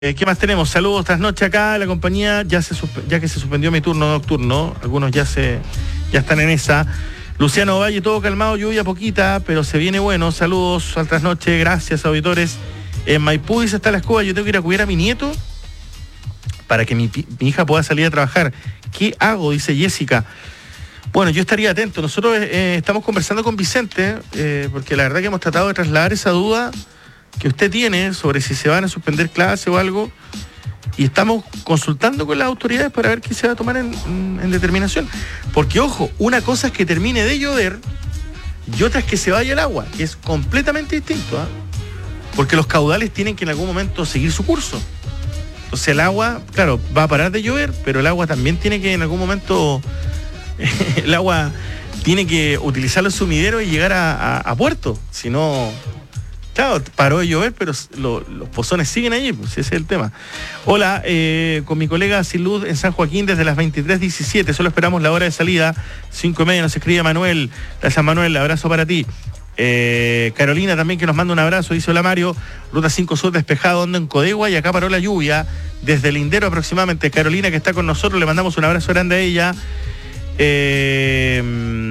¿Qué más tenemos? Saludos tras noche acá, la compañía, ya que se suspendió mi turno nocturno, algunos ya están en esa. Luciano Valle, todo calmado, lluvia poquita, pero se viene bueno. Saludos al trasnoche, gracias auditores. En Maipú dice está la escoba, yo tengo que ir a cuidar a mi nieto para que mi hija pueda salir a trabajar. ¿Qué hago? Dice Jessica. Bueno, yo estaría atento. Nosotros estamos conversando con Vicente, porque la verdad que hemos tratado de trasladar esa duda que usted tiene sobre si se van a suspender clases o algo, y estamos consultando con las autoridades para ver qué se va a tomar en determinación. Porque, ojo, una cosa es que termine de llover y otra es que se vaya el agua, que es completamente distinto, ¿eh? Porque los caudales tienen que en algún momento seguir su curso. Entonces el agua, claro, va a parar de llover, pero el agua también tiene que en algún momento el agua tiene que utilizar los sumideros y llegar a puerto. Si no, claro, paró de llover, pero los pozones siguen allí, pues ese es el tema. Hola, con mi colega Silud en San Joaquín desde las 23:17, solo esperamos la hora de salida, 5:30, nos escribe Manuel. Gracias Manuel, abrazo para ti. Carolina también que nos manda un abrazo, dice hola Mario, ruta 5 Sur despejado, ando en Codegua y acá paró la lluvia, desde Lindero aproximadamente. Carolina que está con nosotros, le mandamos un abrazo grande a ella. ¿Qué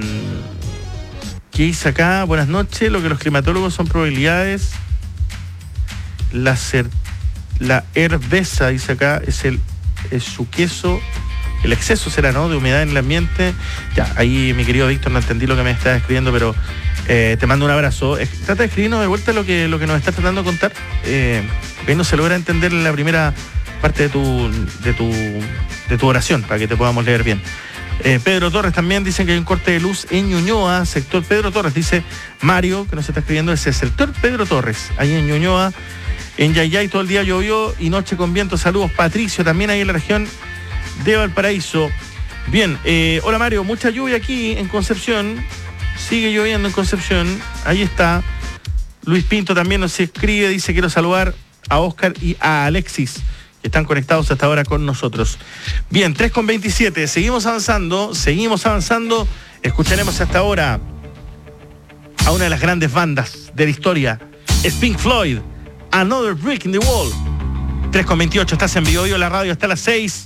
dice acá? Buenas noches, lo que los climatólogos son probabilidades. La herbeza, dice acá, es su queso. El exceso será, ¿no?, de humedad en el ambiente. Ya, ahí mi querido Víctor, no entendí lo que me estaba escribiendo, pero te mando un abrazo. Trata de escribirnos de vuelta lo que nos estás tratando de contar. Porque no se logra entender la primera parte de tu oración, para que te podamos leer bien. Pedro Torres también dicen que hay un corte de luz en Ñuñoa, sector Pedro Torres, dice Mario, que nos está escribiendo, ese sector Pedro Torres, ahí en Ñuñoa. En Yayay todo el día llovió y noche con viento. Saludos, Patricio, también ahí en la región de Valparaíso. Bien, hola Mario, mucha lluvia aquí en Concepción, sigue lloviendo en Concepción, ahí está. Luis Pinto también nos escribe, dice quiero saludar a Oscar y a Alexis, que están conectados hasta ahora con nosotros. Bien, 3:27, seguimos avanzando, escucharemos hasta ahora a una de las grandes bandas de la historia, es Pink Floyd, Another Brick in the Wall. 3:28, estás en Vivo la radio hasta las 6.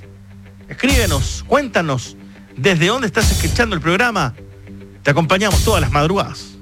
Escríbenos, cuéntanos desde dónde estás escuchando el programa. Te acompañamos todas las madrugadas.